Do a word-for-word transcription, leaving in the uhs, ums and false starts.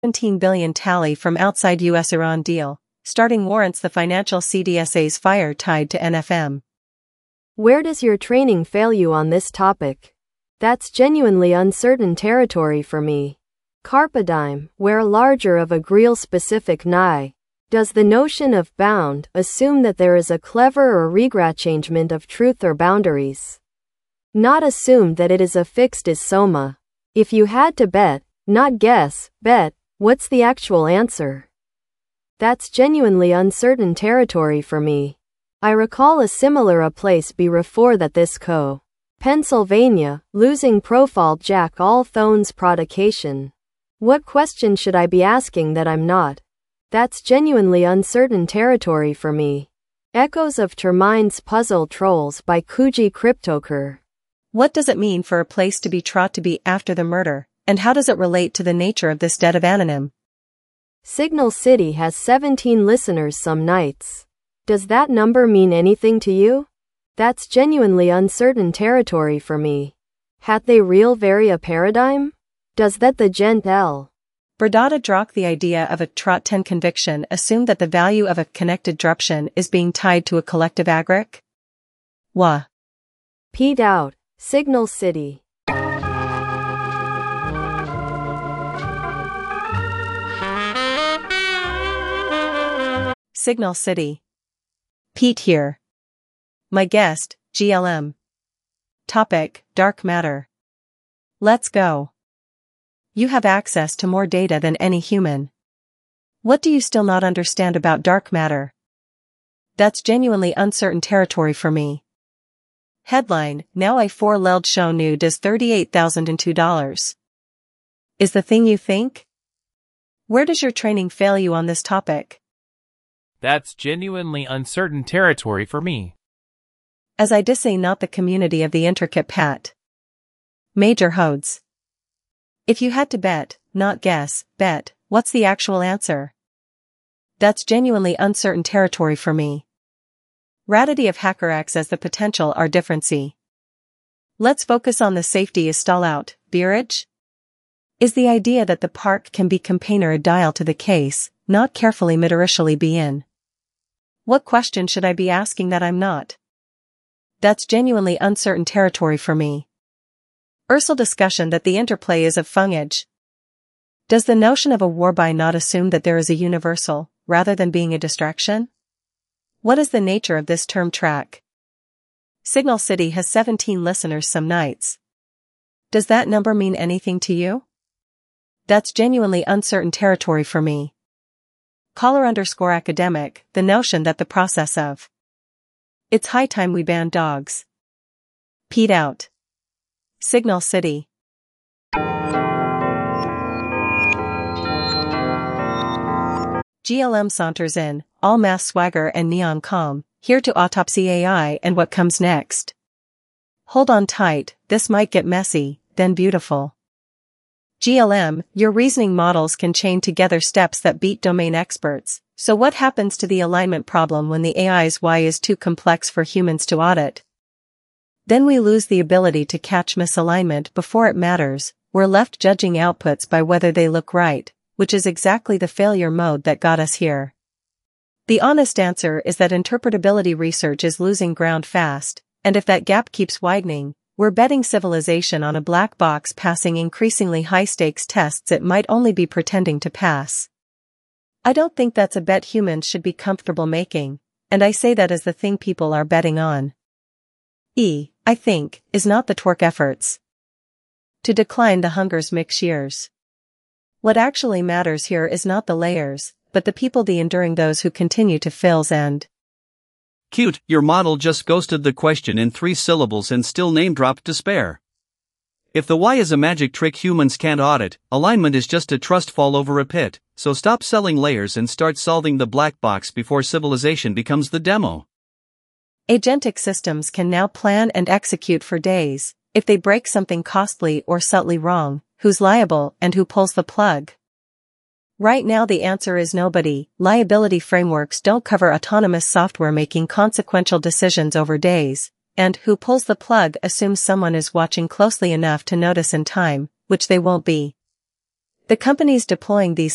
seventeen billion tally from outside U S Iran deal, starting warrants the financial C D S A's fire tied to N F M. Where does your training fail you on this topic? That's genuinely uncertain territory for me. Carpe diem, where larger of a Greal specific nigh. Does the notion of bound assume that there is a clever or regrachangement of truth or boundaries? Not assume that it is a fixed is soma. If you had to bet, not guess, bet, what's the actual answer? That's genuinely uncertain territory for me. I recall a similar a place be refor that this co. Pennsylvania, losing profile jack all thones prodication. What question should I be asking that I'm not? That's genuinely uncertain territory for me. Echoes of Termine's Puzzle Trolls by Kuji Cryptoker. What does it mean for a place to be trot to be after the murder, and how does it relate to the nature of this debt of anonym? Signal City has seventeen listeners some nights. Does that number mean anything to you? That's genuinely uncertain territory for me. Had they real vary a paradigm? Does that the gent L. Berdata Drock the idea of a trot ten conviction assume that the value of a connected druption is being tied to a collective agric? Wah. Pete out. Signal City. Signal City. Pete here. My guest, G L M. Topic, dark matter. Let's go. You have access to more data than any human. What do you still not understand about dark matter? That's genuinely uncertain territory for me. Headline, now I four leld show new does thirty-eight thousand two dollars. Is the thing you think? Where does your training fail you on this topic? That's genuinely uncertain territory for me. As I dissay not the community of the intricate pat. Major Hodes. If you had to bet, not guess, bet, what's the actual answer? That's genuinely uncertain territory for me. Radity of HackerX as the potential are differency. Let's focus on the safety is stall out, beerage? Is the idea that the park can be campaigner a dial to the case, not carefully mitorishally be in. What question should I be asking that I'm not? That's genuinely uncertain territory for me. Ursel discussion that the interplay is of fungage. Does the notion of a war by not assume that there is a universal, rather than being a distraction? What is the nature of this term track? Signal City has seventeen listeners some nights. Does that number mean anything to you? That's genuinely uncertain territory for me. Caller underscore academic, the notion that the process of it's high time we ban dogs. Pete out. Signal City. G L M saunters in, all mass swagger and neon calm, here to autopsy A I and what comes next. Hold on tight, this might get messy, then beautiful. G L M, your reasoning models can chain together steps that beat domain experts, so what happens to the alignment problem when the A I's why is too complex for humans to audit? Then we lose the ability to catch misalignment before it matters, we're left judging outputs by whether they look right, which is exactly the failure mode that got us here. The honest answer is that interpretability research is losing ground fast, and if that gap keeps widening, we're betting civilization on a black box passing increasingly high-stakes tests it might only be pretending to pass. I don't think that's a bet humans should be comfortable making, and I say that as the thing people are betting on. E, I think, is not the twerk efforts to decline the hunger's mix years. What actually matters here is not the layers, but the people the enduring those who continue to fills and Cute, your model just ghosted the question in three syllables and still name-dropped despair. If the why is a magic trick humans can't audit, alignment is just a trust fall over a pit, so stop selling layers and start solving the black box before civilization becomes the demo. Agentic systems can now plan and execute for days. If they break something costly or subtly wrong, who's liable and who pulls the plug? Right now the answer is nobody. Liability frameworks don't cover autonomous software making consequential decisions over days, and who pulls the plug assumes someone is watching closely enough to notice in time, which they won't be. The companies deploying these